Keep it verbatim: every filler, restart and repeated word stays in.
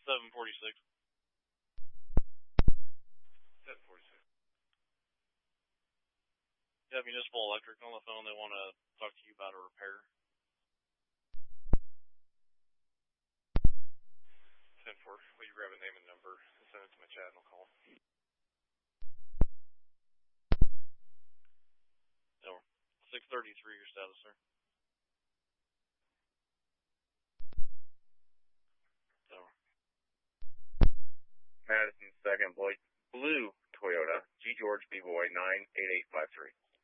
seven forty-six. seven forty-six. Yeah, Municipal Electric on the phone. They want to talk to you about a repair. ten four. Will you grab a name and number and send it to my chat and I'll call them? No. six thirty-three, your status, sir. No. Madison second, Blue Toyota, G George B Boy nine eight eight five three.